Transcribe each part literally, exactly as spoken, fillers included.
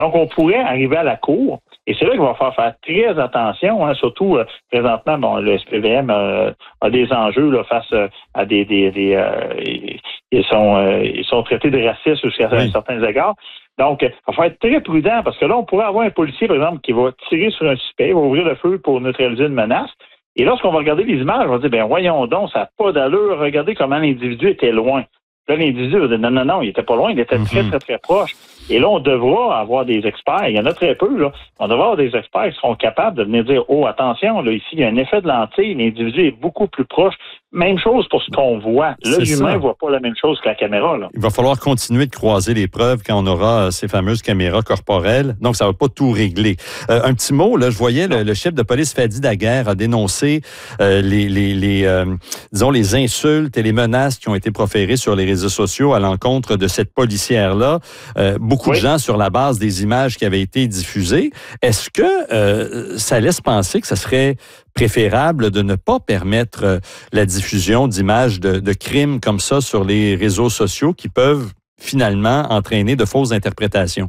Donc, on pourrait arriver à la cour, et c'est là qu'il va falloir faire très attention, hein, surtout euh, présentement, bon, le S P V M euh, a des enjeux là, face euh, à des... des, des euh, ils, sont, euh, ils sont traités de racistes jusqu'à oui. certains égards. Donc, il va falloir être très prudent, parce que là, on pourrait avoir un policier, par exemple, qui va tirer sur un suspect, il va ouvrir le feu pour neutraliser une menace. Et lorsqu'on va regarder les images, on va dire, ben voyons donc, ça n'a pas d'allure, regardez comment l'individu était loin. Là, l'individu va dire, non, non, non, il était pas loin, il était mm-hmm. très, très, très proche. Et là, on devra avoir des experts, il y en a très peu, là, on devra avoir des experts qui seront capables de venir dire, oh, attention, là, ici, il y a un effet de lentille, l'individu est beaucoup plus proche. Même chose pour ce qu'on voit. L'œil humain ne voit pas la même chose que la caméra. Là. Il va falloir continuer de croiser les preuves quand on aura euh, ces fameuses caméras corporelles. Donc, ça ne va pas tout régler. Euh, un petit mot, là, je voyais le, le chef de police Fadi Daguerre a dénoncé euh, les, les, les euh, disons, les insultes et les menaces qui ont été proférées sur les réseaux sociaux à l'encontre de cette policière-là. Euh, beaucoup oui. de gens sur la base des images qui avaient été diffusées. Est-ce que euh, ça laisse penser que ça serait préférable de ne pas permettre euh, la diffusion d'images de, de crimes comme ça sur les réseaux sociaux qui peuvent finalement entraîner de fausses interprétations?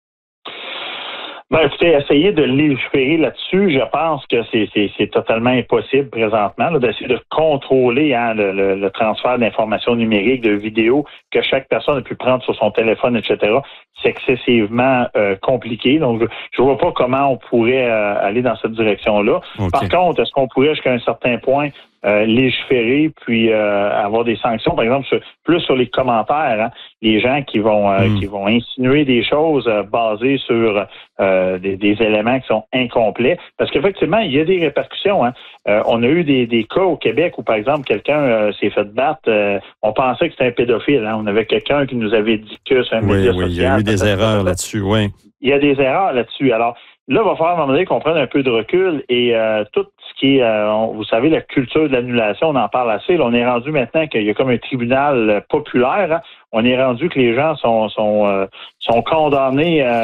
Ben, écoutez, essayer de légiférer là-dessus, je pense que c'est, c'est, c'est totalement impossible présentement, là, d'essayer de contrôler hein, le, le, le transfert d'informations numériques, de vidéos que chaque personne a pu prendre sur son téléphone, et cetera. C'est excessivement euh, compliqué. Donc, je ne vois pas comment on pourrait euh, aller dans cette direction-là. Okay. Par contre, est-ce qu'on pourrait jusqu'à un certain point euh, légiférer puis euh, avoir des sanctions, par exemple, sur, plus sur les commentaires, hein, les gens qui vont euh, mm. qui vont insinuer des choses euh, basées sur euh, des, des éléments qui sont incomplets. Parce qu'effectivement, il y a des répercussions. Hein. Euh, on a eu des, des cas au Québec où, par exemple, quelqu'un euh, s'est fait battre. Euh, on pensait que c'était un pédophile. Hein. On avait quelqu'un qui nous avait dit que c'est un oui, média oui, social. Il y a eu des erreurs là-dessus, oui. Il y a des erreurs là-dessus. Alors, là, il va falloir à un moment donné qu'on prenne un peu de recul et euh, tout ce qui est, euh, on, vous savez, la culture de l'annulation, on en parle assez. Là, on est rendu maintenant qu'il y a comme un tribunal euh, populaire. Hein. On est rendu que les gens sont sont euh, sont condamnés euh,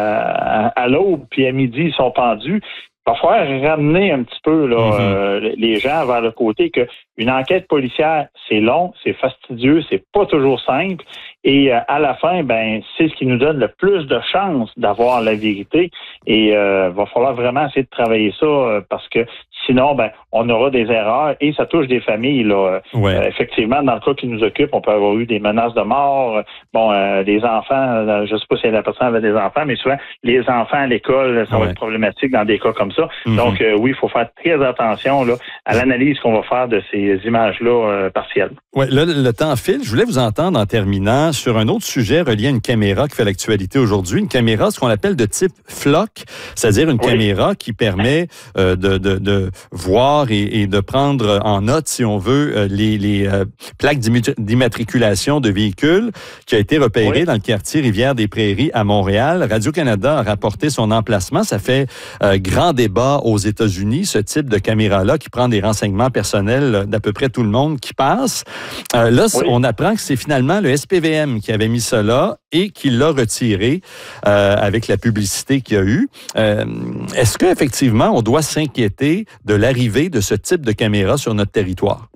à, à l'aube, puis à midi, ils sont pendus. Il va falloir ramener un petit peu là, mm-hmm. euh, les gens vers le côté que une enquête policière, c'est long, c'est fastidieux, c'est pas toujours simple. Et euh, à la fin, ben c'est ce qui nous donne le plus de chances d'avoir la vérité. Et il euh, va falloir vraiment essayer de travailler ça euh, parce que sinon, ben on aura des erreurs et ça touche des familles. Là. Ouais. Euh, effectivement, dans le cas qui nous occupe, on peut avoir eu des menaces de mort. Bon, euh, des enfants, euh, je sais pas si la personne avait des enfants, mais souvent, les enfants à l'école, ça ouais. va être problématique dans des cas comme ça. Mm-hmm. Donc, euh, oui, il faut faire très attention là, à l'analyse qu'on va faire de ces images-là euh, partielles. Oui, là, le temps file. Je voulais vous entendre en terminant sur un autre sujet relié à une caméra qui fait l'actualité aujourd'hui. Une caméra, ce qu'on appelle de type floc, c'est-à-dire une oui. caméra qui permet euh, de, de, de voir et, et de prendre en note, si on veut, les, les euh, plaques d'immatriculation de véhicules qui a été repérée oui. dans le quartier Rivière-des-Prairies à Montréal. Radio-Canada a rapporté son emplacement. Ça fait euh, grand débat aux États-Unis, ce type de caméra-là qui prend des renseignements personnels d'à peu près tout le monde qui passe. Euh, là, oui. on apprend que c'est finalement le S P V M qui avait mis ça là et qui l'a retiré euh, avec la publicité qu'il y a eu. Euh, est-ce qu'effectivement, on doit s'inquiéter de l'arrivée de ce type de caméra sur notre territoire?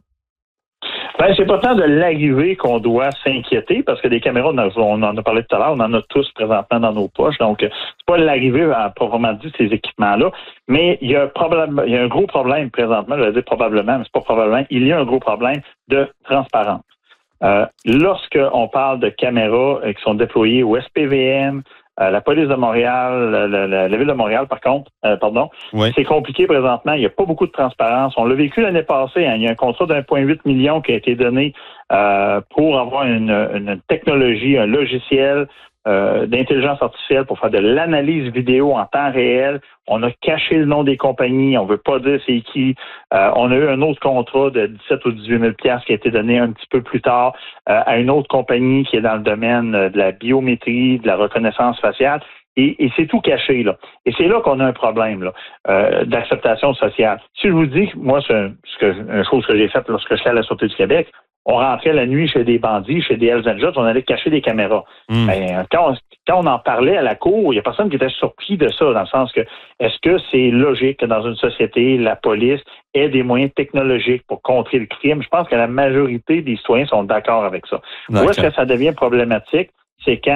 Ben, c'est pas tant de l'arrivée qu'on doit s'inquiéter, parce que des caméras, on en a parlé tout à l'heure, on en a tous présentement dans nos poches, donc c'est pas l'arrivée à proprement dit de ces équipements-là, mais il y a probablement, il y a un gros problème présentement, je vais dire probablement, mais c'est pas probablement, il y a un gros problème de transparence. Euh, lorsqu'on parle de caméras qui sont déployées au S P V M, Euh, la police de Montréal, la, la, la ville de Montréal, par contre, euh, pardon, oui. c'est compliqué présentement. Il n'y a pas beaucoup de transparence. On l'a vécu l'année passée. Hein. Il y a un contrat d'un virgule huit million qui a été donné euh, pour avoir une, une technologie, un logiciel euh, d'intelligence artificielle pour faire de l'analyse vidéo en temps réel. On a caché le nom des compagnies. On veut pas dire c'est qui. Euh, on a eu un autre contrat de dix-sept ou dix-huit mille dollars qui a été donné un petit peu plus tard euh, à une autre compagnie qui est dans le domaine de la biométrie, de la reconnaissance faciale. Et, et c'est tout caché, là. Et c'est là qu'on a un problème, là, euh, d'acceptation sociale. Si je vous dis que moi, c'est un, ce que, une chose que j'ai faite lorsque j'étais à la Sûreté du Québec, on rentrait la nuit chez des bandits, chez des Hells Angels, on allait cacher des caméras. Mm. Ben, quand, on, quand on en parlait à la cour, il n'y a personne qui était surpris de ça, dans le sens que, est-ce que c'est logique que dans une société, la police ait des moyens technologiques pour contrer le crime? Je pense que la majorité des citoyens sont d'accord avec ça. D'accord. Où est-ce que ça devient problématique? C'est quand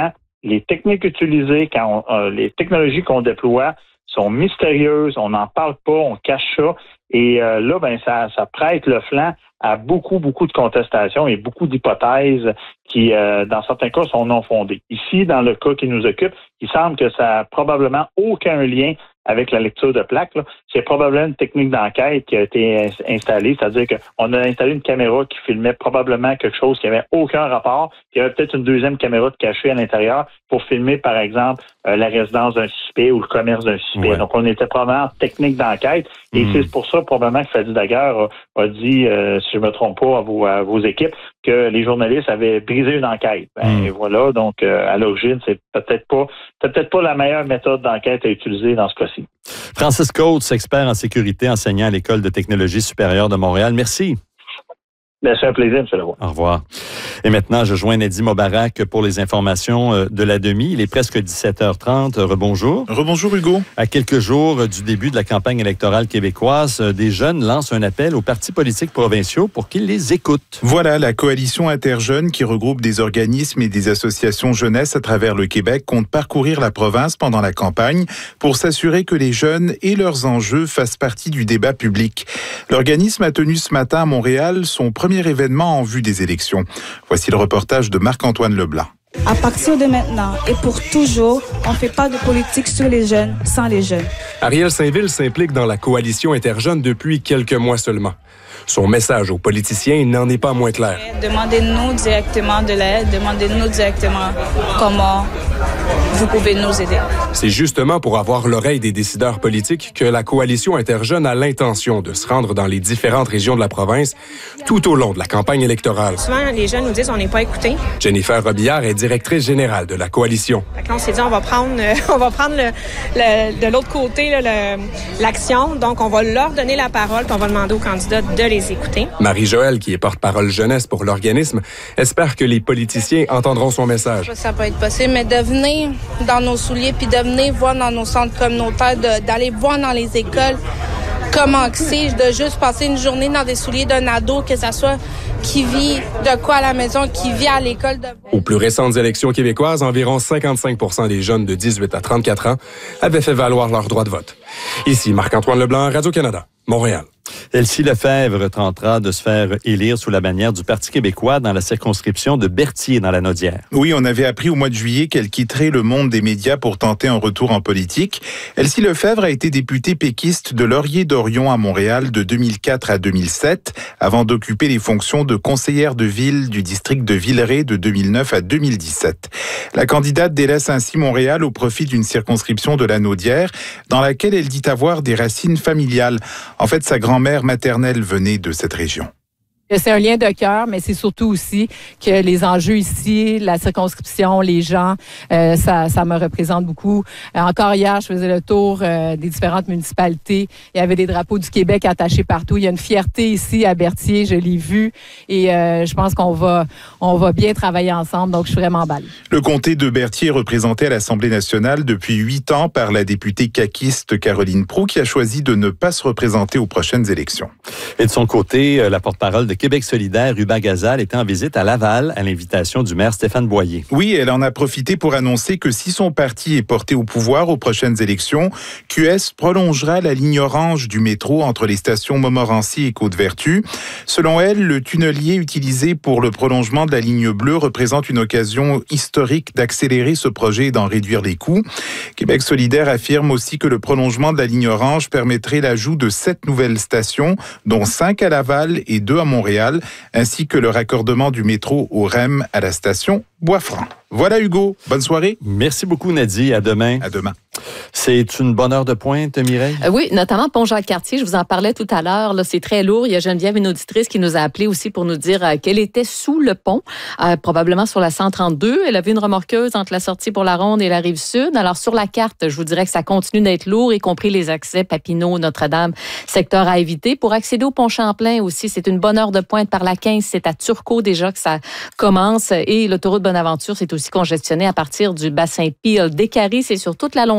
les techniques utilisées, quand on, euh, les technologies qu'on déploie sont mystérieuses, on n'en parle pas, on cache ça. Et euh, là, ben ça, ça prête le flanc à beaucoup, beaucoup de contestations et beaucoup d'hypothèses qui, euh, dans certains cas, sont non fondées. Ici, dans le cas qui nous occupe, il semble que ça n'a probablement aucun lien avec la lecture de plaques. Là. C'est probablement une technique d'enquête qui a été installée, c'est-à-dire qu'on a installé une caméra qui filmait probablement quelque chose qui n'avait aucun rapport, puis il y avait peut-être une deuxième caméra de cachée à l'intérieur pour filmer, par exemple, euh, la résidence d'un suspect ou le commerce d'un suspect. Ouais. Donc, on était probablement en technique d'enquête, et mmh. c'est pour ça, probablement, que Fadi Daguerre a, a dit, euh, si je ne me trompe pas, à vos, à vos équipes, que les journalistes avaient brisé une enquête. Ben, mmh. Et voilà, donc, euh, à l'origine, c'est peut-être pas, c'est peut-être pas la meilleure méthode d'enquête à utiliser dans ce cas-ci. Francis Coates, expert en sécurité, enseignant à l'École de technologie supérieure de Montréal. Merci. Bien, c'est un plaisir, M. Leroy. Au revoir. Et maintenant, je joins Nadim Mobarak pour les informations de la demi. Il est presque dix-sept heures trente. Rebonjour. Rebonjour, Hugo. À quelques jours du début de la campagne électorale québécoise, des jeunes lancent un appel aux partis politiques provinciaux pour qu'ils les écoutent. Voilà, la coalition interjeunes qui regroupe des organismes et des associations jeunesse à travers le Québec compte parcourir la province pendant la campagne pour s'assurer que les jeunes et leurs enjeux fassent partie du débat public. L'organisme a tenu ce matin à Montréal son premier événement en vue des élections. Voici le reportage de Marc-Antoine Leblanc. À partir de maintenant et pour toujours, on ne fait pas de politique sur les jeunes sans les jeunes. Ariel Saint-Ville s'implique dans la coalition interjeune depuis quelques mois seulement. Son message aux politiciens n'en est pas moins clair. Demandez-nous directement de l'aide, demandez-nous directement comment vous pouvez nous aider. C'est justement pour avoir l'oreille des décideurs politiques que la coalition interjeune a l'intention de se rendre dans les différentes régions de la province tout au long de la campagne électorale. Souvent, les jeunes nous disent on n'est pas écoutés. Jennifer Robillard est directrice générale de la coalition. Fait que là, on s'est dit on va prendre, euh, on va prendre le, le, de l'autre côté là, le, l'action. Donc, on va leur donner la parole, puis on va demander aux candidats de les écouter. Marie-Joëlle, qui est porte-parole jeunesse pour l'organisme, espère que les politiciens entendront son message. Ça peut être possible, mais de venir dans nos souliers, puis de venir voir dans nos centres communautaires, de, d'aller voir dans les écoles comment c'est de juste passer une journée dans des souliers d'un ado, que ça soit qui vit de quoi à la maison, qui vit à l'école. De... Aux plus récentes élections québécoises, environ cinquante-cinq pour cent des jeunes de dix-huit à trente-quatre ans avaient fait valoir leur droit de vote. Ici Marc-Antoine Leblanc, Radio-Canada, Montréal. Elsie Lefebvre tentera de se faire élire sous la bannière du Parti québécois dans la circonscription de Berthier, dans la Naudière. Oui, on avait appris au mois de juillet qu'elle quitterait le monde des médias pour tenter un retour en politique. Elsie Lefebvre a été députée péquiste de Laurier-Dorion à Montréal de deux mille quatre à deux mille sept, avant d'occuper les fonctions de conseillère de ville du district de Villeray de deux mille neuf à deux mille dix-sept. La candidate délaisse ainsi Montréal au profit d'une circonscription de la Naudière, dans laquelle elle dit avoir des racines familiales. En fait, sa grand-mère maternelle venait de cette région. C'est un lien de cœur, mais c'est surtout aussi que les enjeux ici, la circonscription, les gens, euh, ça, ça me représente beaucoup. Euh, encore hier, je faisais le tour euh, des différentes municipalités. Il y avait des drapeaux du Québec attachés partout. Il y a une fierté ici à Berthier, je l'ai vu. Et euh, je pense qu'on va, on va bien travailler ensemble, donc je suis vraiment emballée. Le comté de Berthier est représenté à l'Assemblée nationale depuis huit ans par la députée caquiste Caroline Proulx, qui a choisi de ne pas se représenter aux prochaines élections. Et de son côté, la porte-parole de Québec solidaire, Ruba Gazal, était en visite à Laval à l'invitation du maire Stéphane Boyer. Oui, elle en a profité pour annoncer que si son parti est porté au pouvoir aux prochaines élections, Q S prolongera la ligne orange du métro entre les stations Montmorency et Côte-Vertu. Selon elle, le tunnelier utilisé pour le prolongement de la ligne bleue représente une occasion historique d'accélérer ce projet et d'en réduire les coûts. Québec solidaire affirme aussi que le prolongement de la ligne orange permettrait l'ajout de sept nouvelles stations, dont cinq à Laval et deux à Montréal, ainsi que le raccordement du métro au R E M à la station Bois-Franc. Voilà Hugo, bonne soirée. Merci beaucoup Nadie, à demain. À demain. C'est une bonne heure de pointe, Mireille? Euh, oui, notamment Pont-Jacques-Cartier, je vous en parlais tout à l'heure, là, c'est très lourd. Il y a Geneviève, une auditrice, qui nous a appelé aussi pour nous dire euh, qu'elle était sous le pont, euh, probablement sur la cent trente-deux. Elle a vu une remorqueuse entre la sortie pour la Ronde et la Rive-Sud. Alors, sur la carte, je vous dirais que ça continue d'être lourd, y compris les accès Papineau, Notre-Dame, secteur à éviter. Pour accéder au Pont-Champlain aussi, c'est une bonne heure de pointe par la quinze. C'est à Turcot déjà que ça commence. Et l'autoroute Bonaventure, c'est aussi congestionné à partir du bassin Peel. Décarie, c'est sur toute la longueur.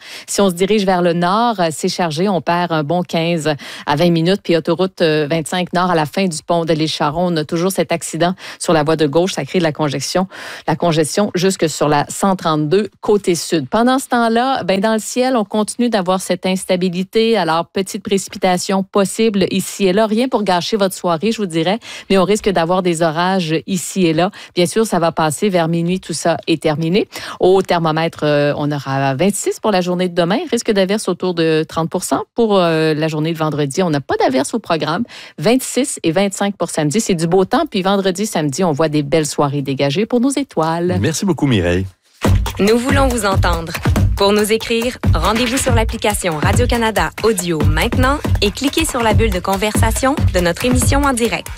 Si on se dirige vers le nord, c'est chargé. On perd un bon quinze à vingt minutes. Puis autoroute vingt-cinq nord, à la fin du pont de l'île Charon, on a toujours cet accident sur la voie de gauche. Ça crée de la congestion, la congestion jusque sur la cent trente-deux côté sud. Pendant ce temps-là, ben dans le ciel, on continue d'avoir cette instabilité. Alors, petite précipitation possible ici et là. Rien pour gâcher votre soirée, je vous dirais, mais on risque d'avoir des orages ici et là. Bien sûr, ça va passer vers minuit. Tout ça est terminé. Au thermomètre, euh, on aura vingt-six pour la journée de demain. Risque d'averse autour de trente pour cent. Pour euh, la journée de vendredi, on n'a pas d'averse au programme. vingt-six et vingt-cinq pour samedi. C'est du beau temps. Puis vendredi, samedi, on voit des belles soirées dégagées pour nos étoiles. Merci beaucoup, Mireille. Nous voulons vous entendre. Pour nous écrire, rendez-vous sur l'application Radio-Canada Audio maintenant et cliquez sur la bulle de conversation de notre émission en direct.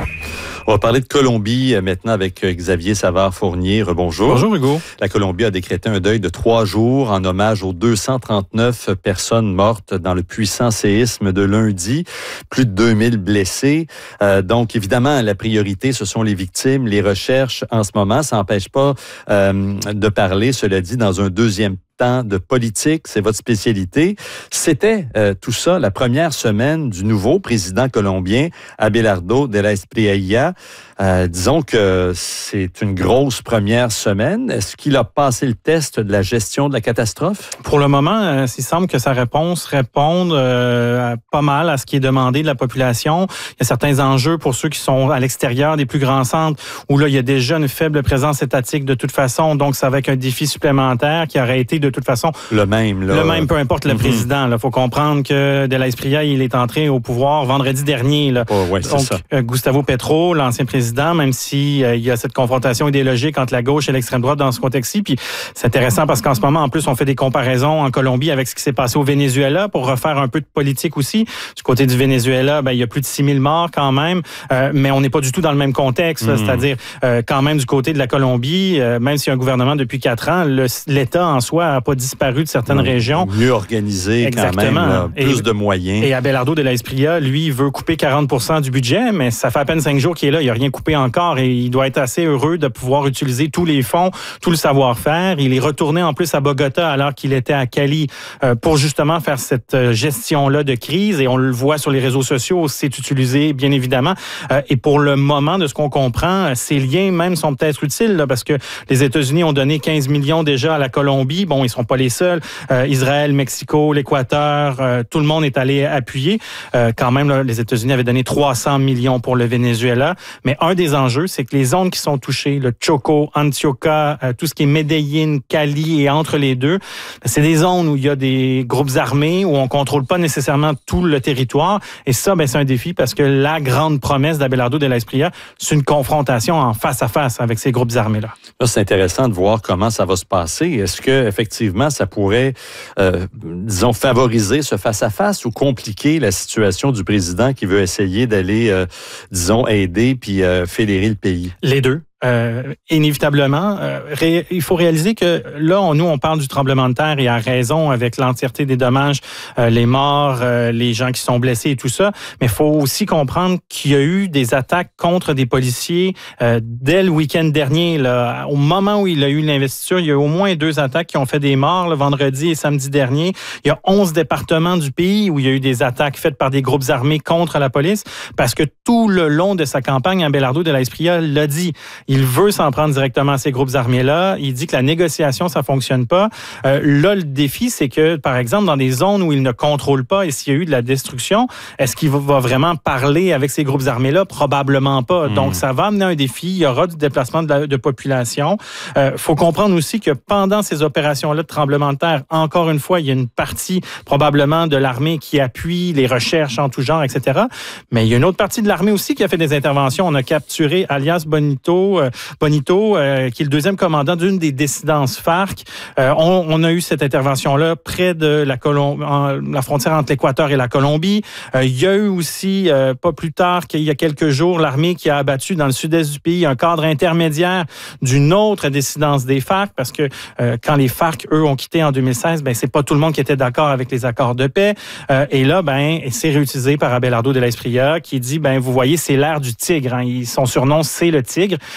On va parler de Colombie maintenant avec Xavier Savard-Fournier. Bonjour. Bonjour, Hugo. La Colombie a décrété un deuil de trois jours en hommage aux deux cent trente-neuf personnes mortes dans le puissant séisme de lundi. Plus de deux mille blessés. Euh, donc, évidemment, la priorité, ce sont les victimes, les recherches en ce moment. Ça n'empêche pas euh, de parler, cela dit, dans un deuxième temps de politique, c'est votre spécialité. C'était euh, tout ça la première semaine du nouveau président colombien, Abelardo de la Espriella. Euh, disons que c'est une grosse première semaine. Est-ce qu'il a passé le test de la gestion de la catastrophe? Pour le moment, euh, il semble que sa réponse réponde euh, pas mal à ce qui est demandé de la population. Il y a certains enjeux pour ceux qui sont à l'extérieur des plus grands centres où là, il y a déjà une faible présence étatique de toute façon. Donc, ça va être un défi supplémentaire qui aurait été de toute façon le même. Là. Le même, peu importe le mm-hmm. président. Il faut comprendre que de la Espriella, il est entré au pouvoir vendredi dernier. Là. Oh, ouais, Donc, c'est ça. Euh, Gustavo Petro, l'ancien président, même si euh, il y a cette confrontation idéologique entre la gauche et l'extrême droite dans ce contexte-ci. Puis c'est intéressant parce qu'en ce moment, en plus, on fait des comparaisons en Colombie avec ce qui s'est passé au Venezuela pour refaire un peu de politique aussi. Du côté du Venezuela, ben, il y a plus de six mille morts quand même, euh, mais on n'est pas du tout dans le même contexte. Mmh. C'est-à-dire, euh, quand même, du côté de la Colombie, euh, même s'il y a un gouvernement depuis quatre ans, le, l'État en soi n'a pas disparu de certaines non, régions. Mieux organisé Exactement. Quand même, là, plus et, de moyens. Et Abelardo de la Espriella, lui, veut couper quarante pour cent du budget, mais ça fait à peine cinq jours qu'il est là, il n'a rien coupé encore et il doit être assez heureux de pouvoir utiliser tous les fonds, tout le savoir-faire. Il est retourné en plus à Bogota alors qu'il était à Cali euh, pour justement faire cette gestion-là de crise et on le voit sur les réseaux sociaux, c'est utilisé bien évidemment. Euh, et pour le moment, de ce qu'on comprend, ces liens même sont peut-être utiles là, parce que les États-Unis ont donné quinze millions déjà à la Colombie. Bon, ils ne sont pas les seuls. Euh, Israël, Mexico, l'Équateur, euh, tout le monde est allé appuyer. Euh, quand même, là, les États-Unis avaient donné trois cents millions pour le Venezuela. Mais un des enjeux, c'est que les zones qui sont touchées, le Choco, Antioquia, euh, tout ce qui est Medellín, Cali et entre les deux, c'est des zones où il y a des groupes armés, où on contrôle pas nécessairement tout le territoire. Et ça, ben, c'est un défi parce que la grande promesse d'Abelardo de la Espriella, c'est une confrontation en face à face avec ces groupes armés-là. Là, c'est intéressant de voir comment ça va se passer. Est-ce que effectivement, ça pourrait, euh, disons, favoriser ce face-à-face ou compliquer la situation du président qui veut essayer d'aller, euh, disons, aider puis euh, fédérer le pays? Les deux. Euh, inévitablement, euh, ré, il faut réaliser que là, on, nous, on parle du tremblement de terre et à raison avec l'entièreté des dommages, euh, les morts, euh, les gens qui sont blessés et tout ça. Mais il faut aussi comprendre qu'il y a eu des attaques contre des policiers euh, dès le week-end dernier. Là, au moment où il a eu l'investiture, il y a eu au moins deux attaques qui ont fait des morts, le vendredi et samedi dernier. Il y a onze départements du pays où il y a eu des attaques faites par des groupes armés contre la police parce que tout le long de sa campagne, Abelardo de la Espriella l'a dit. Il veut s'en prendre directement à ces groupes armés-là. Il dit que la négociation, ça fonctionne pas. Euh, là, le défi, c'est que, par exemple, dans des zones où il ne contrôle pas et s'il y a eu de la destruction, est-ce qu'il va vraiment parler avec ces groupes armés-là? Probablement pas. Mmh. Donc, ça va amener un défi. Il y aura du déplacement de, la, de population. Il euh, faut comprendre aussi que pendant ces opérations-là de tremblement de terre, encore une fois, il y a une partie probablement de l'armée qui appuie les recherches en tout genre, et cetera. Mais il y a une autre partie de l'armée aussi qui a fait des interventions. On a capturé alias Bonito, Bonito, euh, qui est le deuxième commandant d'une des dissidences FARC. Euh, on, on a eu cette intervention-là près de la, Colom- en, la frontière entre l'Équateur et la Colombie. Euh, il y a eu aussi, euh, pas plus tard qu'il y a quelques jours, l'armée qui a abattu dans le sud-est du pays un cadre intermédiaire d'une autre dissidence des FARC, parce que euh, quand les FARC, eux, ont quitté en deux mille seize, ben c'est pas tout le monde qui était d'accord avec les accords de paix. Euh, et là, ben c'est réutilisé par Abelardo de la Espriella qui dit, ben vous voyez, c'est l'ère du tigre. Hein. Son surnom, c'est le tigre.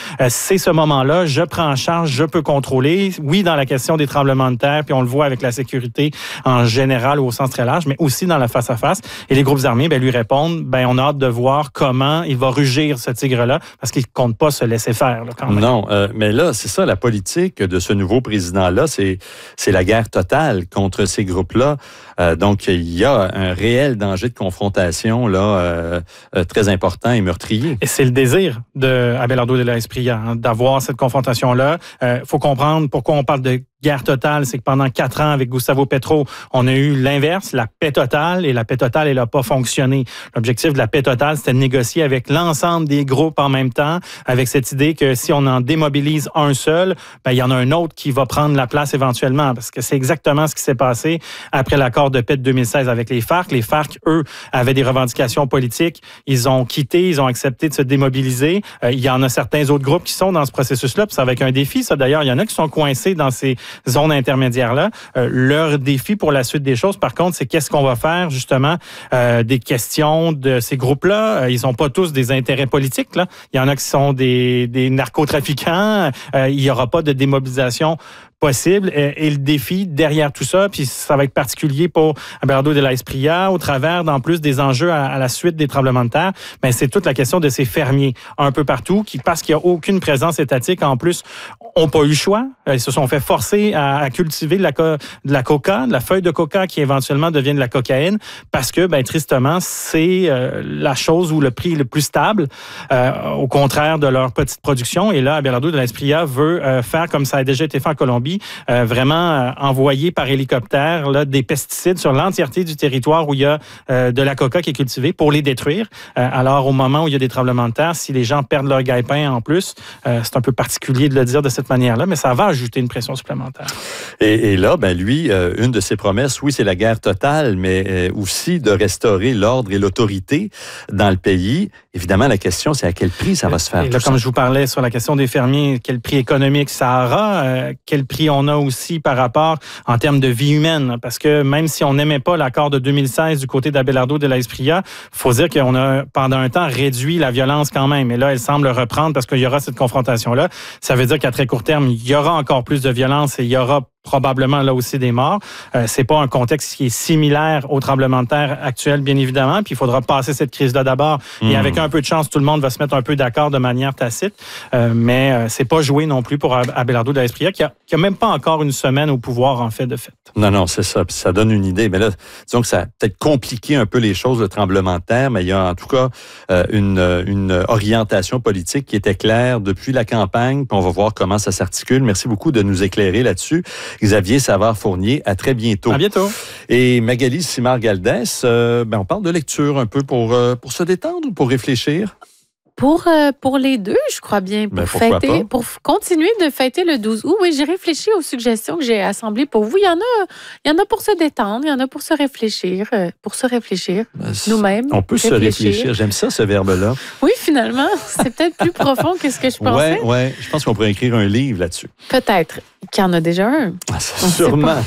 euh, c'est ce moment-là, je prends en charge, je peux contrôler. Oui, dans la question des tremblements de terre, puis on le voit avec la sécurité en général ou au sens très large, mais aussi dans la face-à-face. Et les groupes armés ben, lui répondent, ben, on a hâte de voir comment il va rugir ce tigre-là, parce qu'il ne compte pas se laisser faire. Là, quand même. Non, euh, mais là, c'est ça, la politique de ce nouveau président-là, c'est, c'est la guerre totale contre ces groupes-là. Euh, donc, il y a un réel danger de confrontation là, euh, euh, très important et meurtrier. Et c'est le désir de Abelardo de la Espriella, hein, d'avoir cette confrontation-là. Il euh, faut comprendre pourquoi on parle de guerre totale, c'est que pendant quatre ans, avec Gustavo Petro, on a eu l'inverse, la paix totale, et la paix totale, elle n'a pas fonctionné. L'objectif de la paix totale, c'était de négocier avec l'ensemble des groupes en même temps, avec cette idée que si on en démobilise un seul, ben, il y en a un autre qui va prendre la place éventuellement, parce que c'est exactement ce qui s'est passé après l'accord de paix de deux mille seize avec les FARC. Les FARC, eux, avaient des revendications politiques. Ils ont quitté, ils ont accepté de se démobiliser. Euh, il y en a certains autres groupes qui sont dans ce processus-là, puis ça va être un défi, ça. D'ailleurs, il y en a qui sont coincés dans ces zones intermédiaires-là. Euh, leur défi pour la suite des choses, par contre, c'est qu'est-ce qu'on va faire, justement, euh, des questions de ces groupes-là. Euh, ils n'ont pas tous des intérêts politiques, là. Il y en a qui sont des, des narcotrafiquants. Euh, il n'y aura pas de démobilisation possible. Et, et le défi derrière tout ça, puis ça va être particulier pour Abelardo de la Espriella, au travers, en plus des enjeux à, à la suite des tremblements de terre, mais c'est toute la question de ces fermiers un peu partout qui, parce qu'il n'y a aucune présence étatique, en plus, n'ont pas eu le choix. Ils se sont fait forcer à, à cultiver de la, co- de la coca, de la feuille de coca qui éventuellement devient de la cocaïne, parce que, ben, tristement, c'est euh, la chose où le prix est le plus stable, euh, au contraire de leur petite production. Et là, Abelardo de la Espriella veut euh, faire comme ça a déjà été fait en Colombie, Euh, vraiment euh, envoyer par hélicoptère là, des pesticides sur l'entièreté du territoire où il y a euh, de la coca qui est cultivée pour les détruire. Euh, alors, au moment où il y a des tremblements de terre, si les gens perdent leur gagne-pain en plus, euh, c'est un peu particulier de le dire de cette manière-là, mais ça va ajouter une pression supplémentaire. Et, et là, ben lui, euh, une de ses promesses, oui, c'est la guerre totale, mais euh, aussi de restaurer l'ordre et l'autorité dans le pays. Évidemment, la question, c'est à quel prix ça va se faire. Et là, tout comme ça. je vous parlais sur la question des fermiers, quel prix économique ça aura, euh, quel prix on a aussi par rapport en termes de vie humaine, parce que même si on n'aimait pas l'accord de deux mille seize du côté d'Abelardo de la Espriella, il faut dire qu'on a pendant un temps réduit la violence quand même, et là, elle semble reprendre parce qu'il y aura cette confrontation-là. Ça veut dire qu'à très court terme, il y aura encore plus de violence et il y aura probablement là aussi des morts. Euh, c'est pas un contexte qui est similaire au tremblement de terre actuel, bien évidemment, puis il faudra passer cette crise-là d'abord. Mmh. Et avec un peu de chance, tout le monde va se mettre un peu d'accord de manière tacite, euh, mais euh, c'est pas joué non plus pour Abelardo de la Espriella, qui a, qui a même pas encore une semaine au pouvoir, en fait, de fait. Non, non, c'est ça. Puis ça donne une idée. Mais là, disons que ça a peut-être compliqué un peu les choses, le tremblement de terre, mais il y a en tout cas euh, une, une orientation politique qui était claire depuis la campagne, puis on va voir comment ça s'articule. Merci beaucoup de nous éclairer là-dessus. Xavier Savard-Fournier, à très bientôt. À bientôt. Et Magali Simard-Galdès, euh, ben on parle de lecture un peu pour, euh, pour se détendre ou pour réfléchir? Pour, euh, pour les deux, je crois bien. Pour ben, fêter, pour continuer de fêter le douze août. Oui, j'ai réfléchi aux suggestions que j'ai assemblées pour vous. Il y en a, il y en a pour se détendre, il y en a pour se réfléchir, euh, pour se réfléchir ben, nous-mêmes. On peut réfléchir. se réfléchir. J'aime ça, ce verbe-là. Oui, finalement, c'est peut-être plus profond que ce que je pensais. Oui, ouais. Je pense qu'on pourrait écrire un livre là-dessus. Peut-être qu'il y en a déjà un. Ah, sûrement.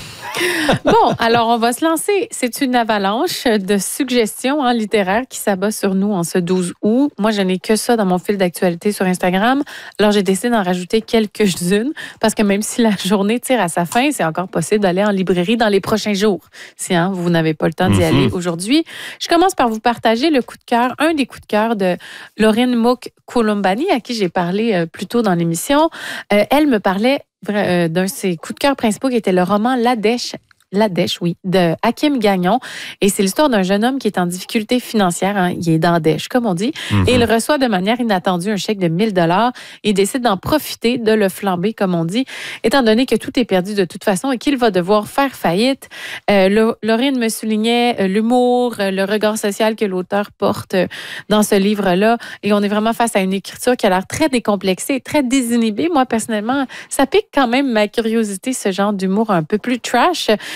Bon, alors on va se lancer. C'est une avalanche de suggestions hein, littéraires qui s'abat sur nous en ce douze août. Moi, je n'ai que ça dans mon fil d'actualité sur Instagram. Alors, j'ai décidé d'en rajouter quelques-unes parce que même si la journée tire à sa fin, c'est encore possible d'aller en librairie dans les prochains jours. Si hein, vous n'avez pas le temps d'y mm-hmm. aller aujourd'hui. Je commence par vous partager le coup de cœur, un des coups de cœur de Laurine Mouk-Koulimbani, à qui j'ai parlé euh, plus tôt dans l'émission. Euh, elle me parlait d'un de ses coups de cœur principaux qui était le roman La Dèche. La Dèche, oui, de Hakim Gagnon. Et c'est l'histoire d'un jeune homme qui est en difficulté financière. Hein, il est dans Dèche, comme on dit. Mm-hmm. Et il reçoit de manière inattendue un chèque de mille dollars et décide d'en profiter, de le flamber, comme on dit, étant donné que tout est perdu de toute façon et qu'il va devoir faire faillite. Euh, Laurine me soulignait euh, l'humour, euh, le regard social que l'auteur porte euh, dans ce livre-là. Et on est vraiment face à une écriture qui a l'air très décomplexée, très désinhibée. Moi, personnellement, ça pique quand même ma curiosité, ce genre d'humour un peu plus trash.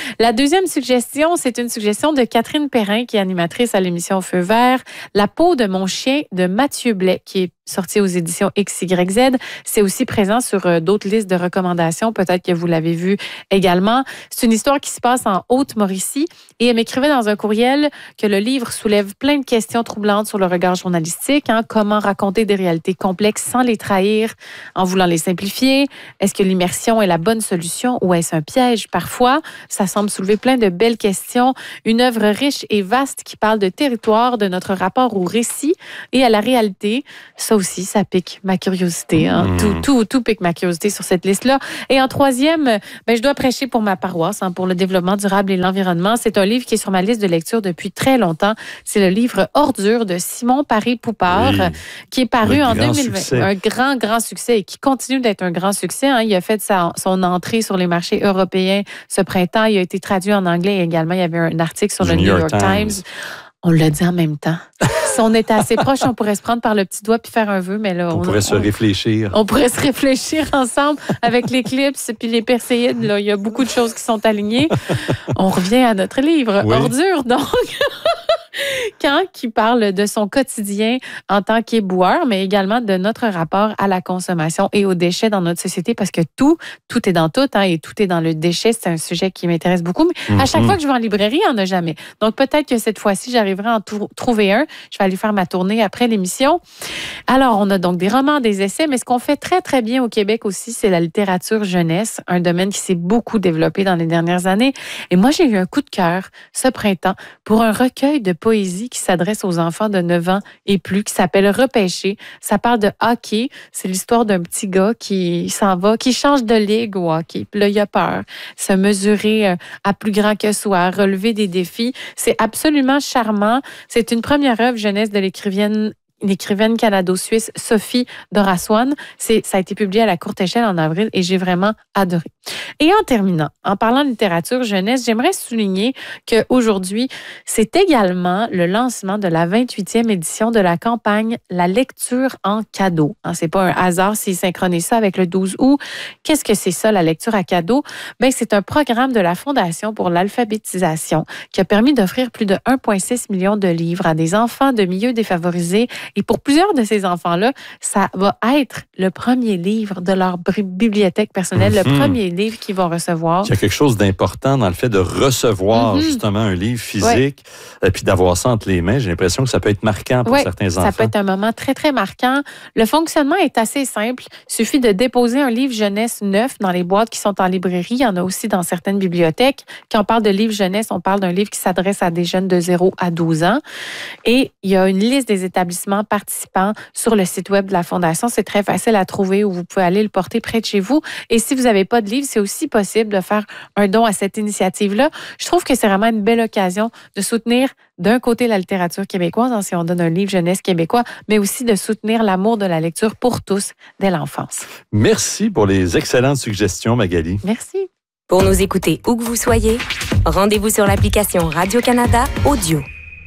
La deuxième suggestion, c'est une suggestion de Catherine Perrin, qui est animatrice à l'émission Feu vert. La peau de mon chien de Mathieu Blais, qui est sorti aux éditions X Y Z. C'est aussi présent sur euh, d'autres listes de recommandations. Peut-être que vous l'avez vu également. C'est une histoire qui se passe en Haute-Mauricie et elle m'écrivait dans un courriel que le livre soulève plein de questions troublantes sur le regard journalistique. Hein, comment raconter des réalités complexes sans les trahir en voulant les simplifier? Est-ce que l'immersion est la bonne solution ou est-ce un piège? Parfois, ça semble soulever plein de belles questions. Une œuvre riche et vaste qui parle de territoire, de notre rapport au récit et à la réalité. Ça aussi, ça pique ma curiosité. Hein. Mmh. Tout, tout, tout pique ma curiosité sur cette liste-là. Et en troisième, ben, je dois prêcher pour ma paroisse, hein, pour le développement durable et l'environnement. C'est un livre qui est sur ma liste de lecture depuis très longtemps. C'est le livre Ordures de Simon Paré-Poupard, oui. qui est paru en deux mille vingt. Succès. Un grand, grand succès et qui continue d'être un grand succès. Hein. Il a fait sa, son entrée sur les marchés européens ce printemps. Il a été traduit en anglais également. Il y avait un article sur le New, New York, York Times. Times. On l'a dit en même temps. Si on était assez proche, on pourrait se prendre par le petit doigt puis faire un vœu, mais là... On, on pourrait on, se réfléchir. On pourrait se réfléchir ensemble avec l'éclipse puis les perséides. Là, il y a beaucoup de choses qui sont alignées. On revient à notre livre. Oui. Ordure, donc... Quand qui parle de son quotidien en tant qu'éboueur, mais également de notre rapport à la consommation et aux déchets dans notre société, parce que tout, tout est dans tout, hein, et tout est dans le déchet. C'est un sujet qui m'intéresse beaucoup. Mais mm-hmm. à chaque fois que je vais en librairie, il n'y en a jamais. Donc peut-être que cette fois-ci, j'arriverai à en t- trouver un. Je vais aller faire ma tournée après l'émission. Alors, on a donc des romans, des essais, mais ce qu'on fait très, très bien au Québec aussi, c'est la littérature jeunesse, un domaine qui s'est beaucoup développé dans les dernières années. Et moi, j'ai eu un coup de cœur ce printemps pour un recueil de poésie qui s'adresse aux enfants de neuf ans et plus, qui s'appelle Repêcher. Ça parle de hockey. C'est l'histoire d'un petit gars qui s'en va, qui change de ligue au hockey. Puis là, il a peur. Se mesurer à plus grand que soi, relever des défis. C'est absolument charmant. C'est une première œuvre jeunesse de l'écrivaine l'écrivaine canado-suisse Sophie Doraswan. C'est, ça a été publié à la courte échelle en avril et j'ai vraiment adoré. Et en terminant, en parlant de littérature jeunesse, j'aimerais souligner qu'aujourd'hui, c'est également le lancement de la vingt-huitième édition de la campagne La lecture en cadeau. Hein, c'est pas un hasard s'ils synchronisent ça avec le douze août. Qu'est-ce que c'est ça, la lecture à cadeau? Ben, c'est un programme de la Fondation pour l'alphabétisation qui a permis d'offrir plus de un virgule six million de livres à des enfants de milieux défavorisés. Et pour plusieurs de ces enfants-là, ça va être le premier livre de leur bibliothèque personnelle, mm-hmm. le premier livre qu'ils vont recevoir. Il y a quelque chose d'important dans le fait de recevoir mm-hmm. justement un livre physique et puis d'avoir ça entre les mains. J'ai l'impression que ça peut être marquant pour ouais, certains enfants. Ça peut être un moment très, très marquant. Le fonctionnement est assez simple. Il suffit de déposer un livre jeunesse neuf dans les boîtes qui sont en librairie. Il y en a aussi dans certaines bibliothèques. Quand on parle de livre jeunesse, on parle d'un livre qui s'adresse à des jeunes de zéro à douze ans. Et il y a une liste des établissements participants sur le site web de la Fondation. C'est très facile à trouver où vous pouvez aller le porter près de chez vous. Et si vous n'avez pas de livre, c'est aussi possible de faire un don à cette initiative-là. Je trouve que c'est vraiment une belle occasion de soutenir d'un côté la littérature québécoise, hein, si on donne un livre jeunesse québécois, mais aussi de soutenir l'amour de la lecture pour tous dès l'enfance. Merci pour les excellentes suggestions, Magali. Merci. Pour nous écouter où que vous soyez, rendez-vous sur l'application Radio-Canada Audio.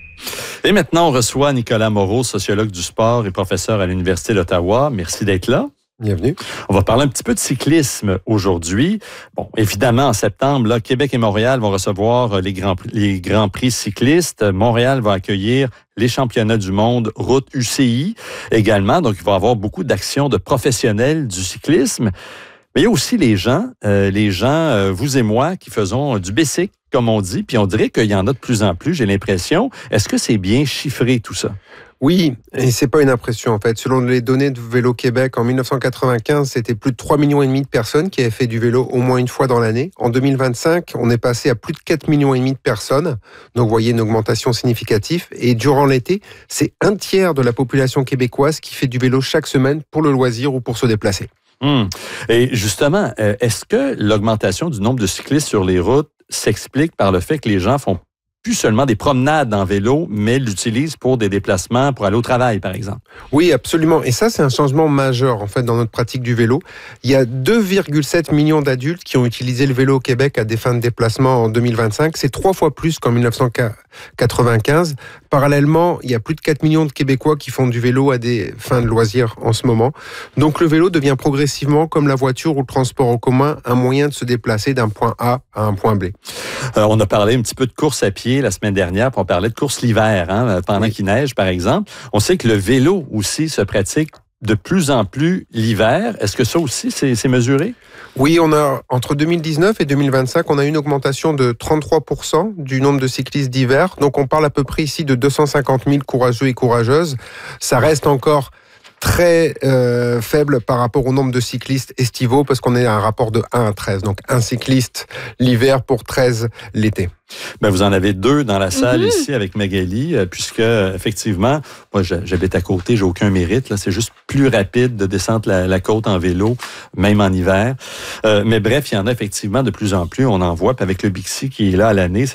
Et maintenant, on reçoit Nicolas Moreau, sociologue du sport et professeur à l'Université d'Ottawa. Merci d'être là. Bienvenue. On va parler un petit peu de cyclisme aujourd'hui. Bon, évidemment, en septembre, là, Québec et Montréal vont recevoir les grands, les grands prix cyclistes. Montréal va accueillir les championnats du monde route U C I également. Donc, il va y avoir beaucoup d'actions de professionnels du cyclisme. Mais il y a aussi les gens, euh, les gens, euh, vous et moi, qui faisons du bicycle, comme on dit, puis on dirait qu'il y en a de plus en plus, j'ai l'impression. Est-ce que c'est bien chiffré, tout ça? Oui, et c'est pas une impression, en fait. Selon les données de Vélo Québec, en dix-neuf cent quatre-vingt-quinze, c'était plus de trois virgule cinq millions de personnes qui avaient fait du vélo au moins une fois dans l'année. En deux mille vingt-cinq, on est passé à plus de quatre virgule cinq millions de personnes. Donc, vous voyez une augmentation significative. Et durant l'été, c'est un tiers de la population québécoise qui fait du vélo chaque semaine pour le loisir ou pour se déplacer. Hum. Et justement, est-ce que l'augmentation du nombre de cyclistes sur les routes s'explique par le fait que les gens font plus seulement des promenades en vélo, mais l'utilisent pour des déplacements, pour aller au travail, par exemple. Oui, absolument. Et ça, c'est un changement majeur, en fait, dans notre pratique du vélo. Il y a deux virgule sept millions d'adultes qui ont utilisé le vélo au Québec à des fins de déplacement en deux mille vingt-cinq. C'est trois fois plus qu'en dix-neuf cent quatre-vingt-quinze. Parallèlement, il y a plus de quatre millions de Québécois qui font du vélo à des fins de loisirs en ce moment. Donc, le vélo devient progressivement, comme la voiture ou le transport en commun, un moyen de se déplacer d'un point A à un point B. Euh, on a parlé un petit peu de course à pied la semaine dernière, puis on parlait de course l'hiver, hein, pendant oui. qu'il neige, par exemple. On sait que le vélo aussi se pratique de plus en plus l'hiver. Est-ce que ça aussi, c'est, c'est mesuré? Oui, on a, entre deux mille dix-neuf et deux mille vingt-cinq, on a une augmentation de trente-trois pour cent du nombre de cyclistes d'hiver. Donc, on parle à peu près ici de deux cent cinquante mille courageux et courageuses. Ça reste encore très euh, faible par rapport au nombre de cyclistes estivaux, parce qu'on est à un rapport de un à treize. Donc, un cycliste l'hiver pour treize l'été. Ben, vous en avez deux dans la salle Mm-hmm. ici avec Magali, puisque effectivement, moi j'habite à côté, j'ai aucun mérite. Là, c'est juste plus rapide de descendre la, la côte en vélo, même en hiver. Euh, mais bref, il y en a effectivement de plus en plus. On en voit, puis avec le Bixi qui est là à l'année.